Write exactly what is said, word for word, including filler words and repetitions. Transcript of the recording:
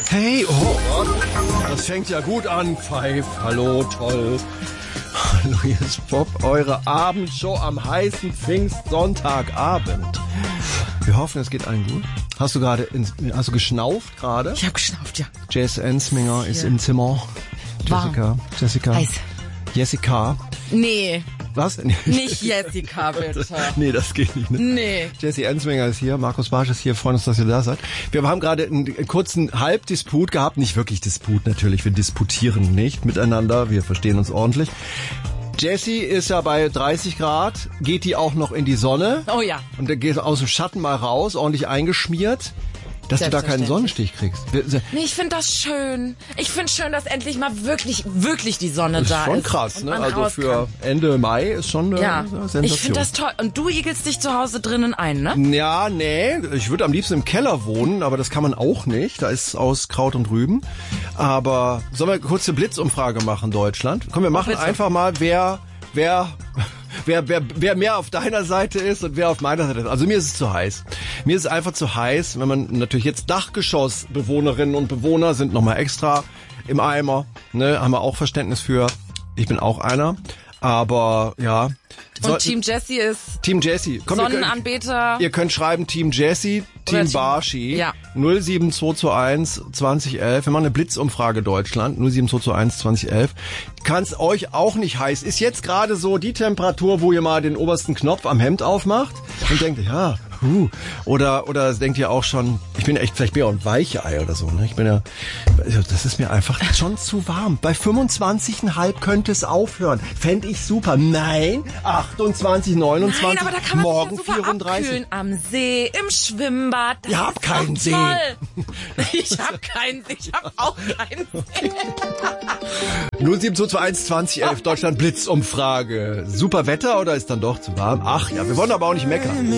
Hey, oh, das fängt ja gut an, Pfeif. Hallo, toll. Hallo, hier ist Bob, eure Abendshow am heißen Pfingstsonntagabend. Wir hoffen, es geht allen gut. Hast du gerade, ins, hast du geschnauft gerade? Ich habe geschnauft, ja. Jess Ensminger ist im Zimmer. Jessica, Warm. Jessica. Heiß. Jessica. Nee. Was? Nicht Jessica, bitte. Nee, das geht nicht. Ne? Nee. Jessie Ensminger ist hier, Markus Barsch ist hier, freuen uns, dass ihr da seid. Wir haben gerade einen kurzen Halbdisput gehabt, nicht wirklich Disput natürlich, wir disputieren nicht miteinander, wir verstehen uns ordentlich. Jessie ist ja bei dreißig Grad, geht die auch noch in die Sonne. Oh ja. Und dann geht aus dem Schatten mal raus, ordentlich eingeschmiert. Dass du da keinen Sonnenstich kriegst. Nee, ich finde das schön. Ich finde schön, dass endlich mal wirklich, wirklich die Sonne das ist da ist. Schon krass, ne? Also für kann. Ende Mai ist schon eine ja. Sensation. Ich finde das toll. Und du igelst dich zu Hause drinnen ein, ne? Ja, nee. Ich würde am liebsten im Keller wohnen, aber das kann man auch nicht. Da ist aus Kraut und Rüben. Aber sollen wir kurz eine Blitzumfrage machen, Deutschland? Komm, wir machen oh, einfach mal, wer, wer... Wer, wer, wer mehr auf deiner Seite ist und wer auf meiner Seite ist. Also mir ist es zu heiß. Mir ist es einfach zu heiß, wenn man natürlich jetzt Dachgeschossbewohnerinnen und Bewohner sind nochmal extra im Eimer. Ne, haben wir auch Verständnis für. Ich bin auch einer. Aber ja. Und Team Jessie ist Team Jessie. Komm, Sonnenanbeter. Ihr könnt, ihr könnt schreiben Team Jessie, Team Barschi. Ja. null sieben zwei zwei eins zwanzig elf. Wir machen eine Blitzumfrage Deutschland. null sieben zwei zwei eins zwanzig elf. Kann es euch auch nicht heiß. Ist jetzt gerade so die Temperatur, wo ihr mal den obersten Knopf am Hemd aufmacht und denkt, ja, huh. Oder, oder denkt ihr auch schon, ich bin echt, vielleicht bin ich auch ein Weichei oder so, ne? Ich bin ja, das ist mir einfach schon zu warm. Bei fünfundzwanzig Komma fünf könnte es aufhören. Fände ich super. Nein, achtundzwanzig, neunundzwanzig, Nein, aber da kann man morgen sich ja super vierunddreißig. Abkühlen am See, im Schwimmbad. Das Ihr habt keinen See. Toll. Ich hab keinen See. Ich hab auch keinen See. null sieben zwei zwei eins zwanzig elf, Deutschland Blitzumfrage. Super Wetter oder ist dann doch zu warm? Ach ja, wir wollen aber auch nicht meckern.